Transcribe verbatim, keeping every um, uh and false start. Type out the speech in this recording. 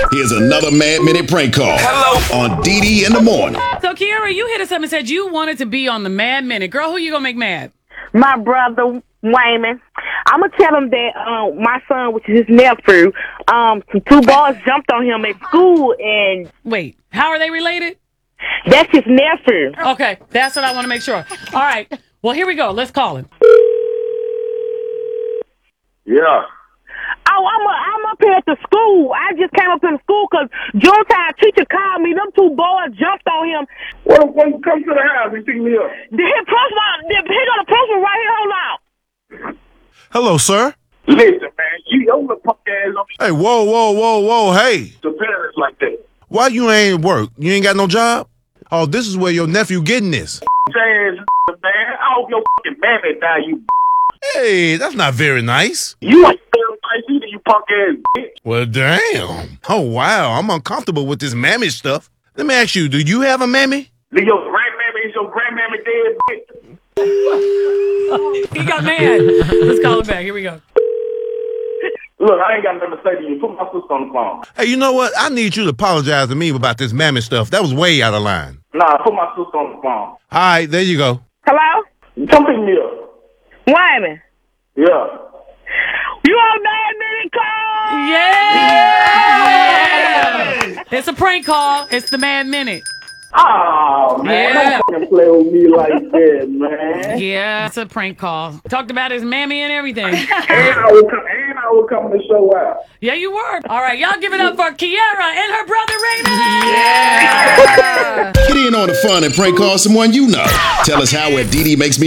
Here's another Mad Minute prank call. Hello. On D D in the morning. So, Kiara, you hit us up and said you wanted to be on the Mad Minute. Girl, who you gonna make mad? My brother, Wayman. I'm going to tell him that um, my son, which is his nephew, um, some two boys jumped on him at school, and... Wait, how are they related? That's his nephew. Okay, that's what I want to make sure. All right, well, here we go. Let's call him. Yeah. Oh, I'm, a, I'm up here at the school. I just came up in the school because Junetime teacher called me. Them two boys jumped on him. Well, well, come to the house and pick me up. The his principal, the, he got a principal right here. Hold on. Hello, sir. Listen, man, you your little punk ass on Hey, whoa, whoa, whoa, whoa, hey. the parents like that. Why you ain't work? You ain't got no job? Oh, this is where your nephew getting this. Ass, man. I hope your fucking mammy die, you. Hey, that's not very nice. You ain't very nice either, you punk ass bitch. Well, damn. Oh, wow. I'm uncomfortable with this mammy stuff. Let me ask you, do you have a mammy? Leave your grandmammy is your grandmammy dead, bitch. He got mad. Let's call him back. Here we go. Look, I ain't got nothing to say to you. Put my sister on the phone. Hey, you know what? I need you to apologize to me about this mammy stuff. That was way out of line. Nah, put my sister on the phone. All right, there you go. Hello? Come pick me up. Wayman. Yeah. You on Mad Minute call? Yeah! It's a prank call. It's the Mad Minute. Oh, man. Yeah. Don't fucking play with me like that, man. Yeah, it's a prank call. Talked about his mammy and everything. And I will come, and I will come to show out. Yeah, you were. All right, y'all give it up for Kiara and her brother Raymond. Get in on the fun and prank call someone you know. Tell us how at D D Makes Me